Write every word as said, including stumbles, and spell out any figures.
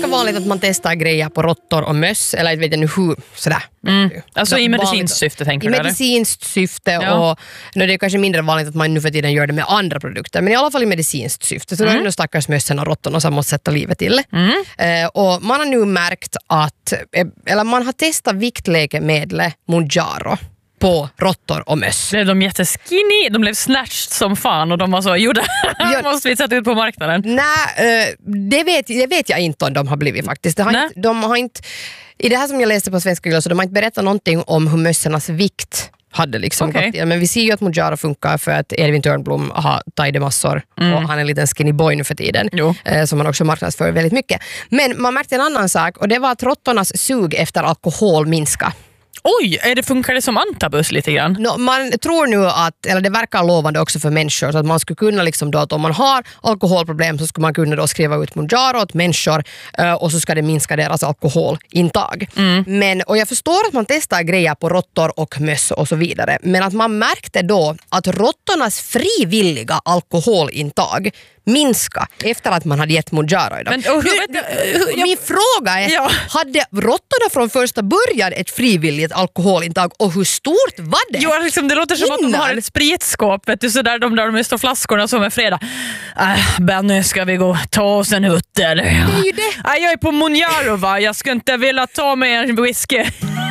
ganska vanligt att man testar grejer på råttor och möss, eller jag vet inte hur, sådär. Mm. Alltså i medicinskt syfte tänker I du? I medicinskt syfte ja. och nu är det kanske mindre vanligt att man nu för tiden gör det med andra produkter, men i alla fall i medicinskt syfte. Så mm. då är det stackars mössen och råttorna som måste sätta livet till. Mm. Eh, och man har nu märkt att, eller man har testat viktläkemedlet Mounjaro på råttor och möss. Blev de jätteskinny? De blev snatched som fan och de var så, jo det ja. måste vi sätta ut på marknaden. Nej, det vet, det vet jag inte om de har blivit faktiskt. Det har inte, de har inte, i det här som jag läste på Svenska Glas, så de har inte berättat någonting om hur mössernas vikt hade liksom okay. gått till. Men vi ser ju att Mounjaro funkar för att Edvin Törnblom har tagit massor mm. och han är en liten skinny boy nu för tiden. Eh, som man också marknadsför väldigt mycket. Men man märkte en annan sak och det var att råttornas sug efter alkohol minskar. Oj, är det, funkar det som antabus lite grann? No, man tror nu att, eller det verkar lovande också för människor, så att man skulle kunna liksom då att om man har alkoholproblem så skulle man kunna då skriva ut Mounjaro åt människor uh, och så ska det minska deras alkoholintag. Mm. Men, och jag förstår att man testar grejer på råttor och möss och så vidare, men att man märkte då att råttornas frivilliga alkoholintag minska efter att man hade gett Mounjaro idag. Men, och, nu, vet, uh, min jag, fråga är, ja. hade råttorna från första början ett frivilligt alkoholintag och hur stort var det? Jo, liksom, det låter som innan? Att de har ett spritskåp, vet du, så där de där de står flaskorna som är fredag. Äh, Benny, ska vi gå ta oss en hutt eller? Det är ju det. Äh, jag är på Mounjaro va, jag ska inte vilja ta mig en whisky.